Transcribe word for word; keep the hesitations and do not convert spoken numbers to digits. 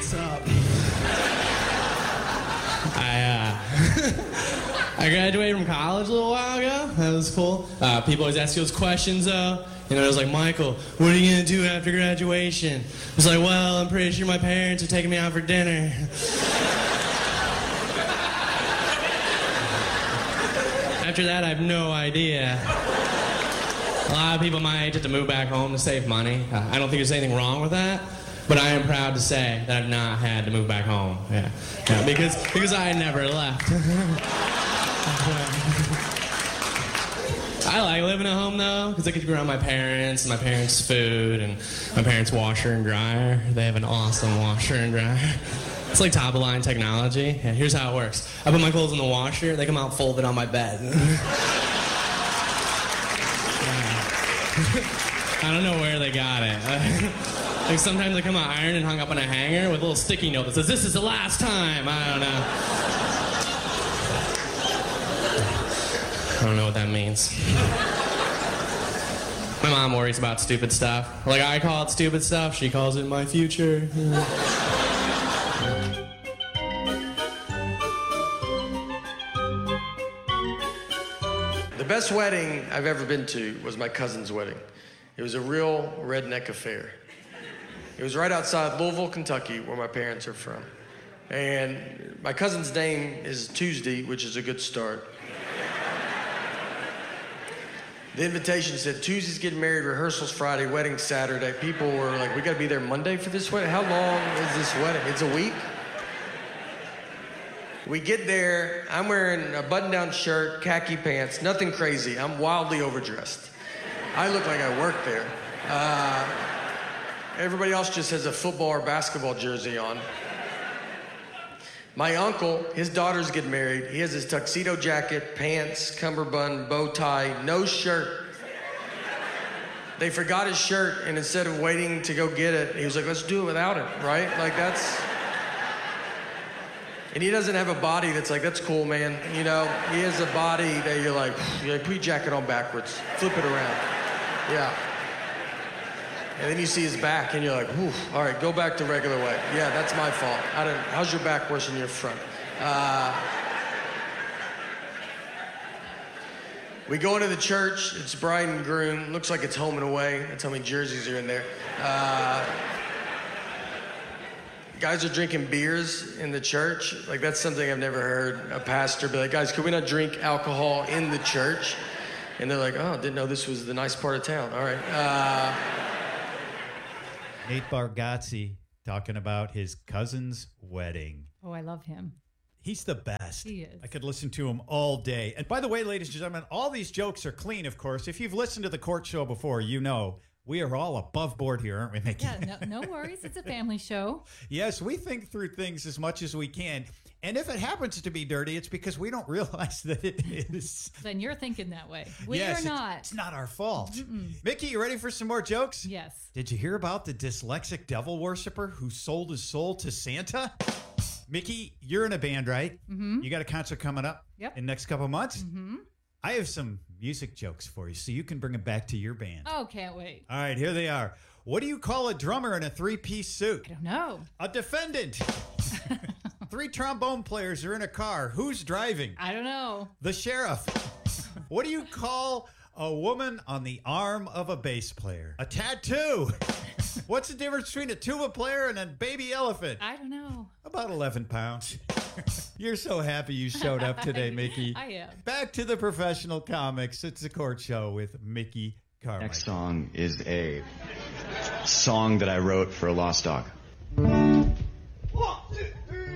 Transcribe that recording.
what's up? I, uh, I graduated from college a little while ago. That was cool. Uh, people always ask you those questions, though. You know, it was like, Michael, what are you going to do after graduation? I was like, well, I'm pretty sure my parents are taking me out for dinner. After that, I have no idea. A lot of people my age have to move back home to save money. Uh, I don't think there's anything wrong with that, but I am proud to say that I've not had to move back home. Yeah, yeah because because I never left. I like living at home though, because I get to be around my parents and my parents' food and my parents' washer and dryer. They have an awesome washer and dryer. It's like top-of-the-line technology. Yeah, here's how it works. I put my clothes in the washer, they come out folded on my bed. I don't know where they got it. Like sometimes they come out ironed and hung up on a hanger with a little sticky note that says, this is the last time. I don't know. I don't know what that means. My mom worries about stupid stuff. Like I call it stupid stuff, she calls it my future. The best wedding I've ever been to was my cousin's wedding. It was a real redneck affair. It was right outside Louisville, Kentucky, where my parents are from. And my cousin's name is Tuesday, which is a good start. The invitation said, Tuesday's getting married, rehearsals Friday, wedding Saturday. People were like, we gotta be there Monday for this wedding? How long is this wedding? It's a week? We get there, I'm wearing a button-down shirt, khaki pants, nothing crazy. I'm wildly overdressed. I look like I work there. Uh, everybody else just has a football or basketball jersey on. My uncle, his daughter's getting married. He has his tuxedo jacket, pants, cummerbund, bow tie, no shirt. They forgot his shirt, and instead of waiting to go get it, he was like, let's do it without it, right? Like that's... And he doesn't have a body that's like, that's cool, man. You know, he has a body that you're like, you're like, put your jacket on backwards, flip it around. Yeah. And then you see his back, and you're like, whew, all right, go back to regular way. Yeah, that's my fault. I don't, how's your back worse than your front? Uh, we go into the church. It's bride and groom. Looks like it's home and away. That's how many jerseys are in there. Uh, guys are drinking beers in the church. Like, that's something I've never heard a pastor be like, guys, could we not drink alcohol in the church? And they're like, oh, didn't know this was the nice part of town. All right. Uh, Nate Bargatze talking about his cousin's wedding. Oh, I love him. He's the best. He is. I could listen to him all day. And by the way, ladies and gentlemen, all these jokes are clean, of course. If you've listened to the Court Show before, you know we are all above board here, aren't we, Mickey? Yeah, no, no worries. It's a family show. Yes, we think through things as much as we can. And if it happens to be dirty, it's because we don't realize that it is. Then you're thinking that way. We yes, are not. It's, it's not our fault. Mm-mm. Mickey, you ready for some more jokes? Yes. Did you hear about the dyslexic devil worshiper who sold his soul to Santa? Mickey, you're in a band, right? Mm-hmm. You got a concert coming up Yep. in the next couple of months? Mm-hmm. I have some music jokes for you so you can bring them back to your band. Oh, can't wait. All right, here they are. What do you call a drummer in a three-piece suit? I don't know. A defendant. Three trombone players are in a car. Who's driving? I don't know. The sheriff. What do you call a woman on the arm of a bass player? A tattoo. What's the difference between a tuba player and a baby elephant? I don't know. About eleven pounds. You're so happy you showed up today, Mickey. I am. Back to the professional comics. It's the Court Show with Mickey Carmichael. Next song is a song that I wrote for a lost dog.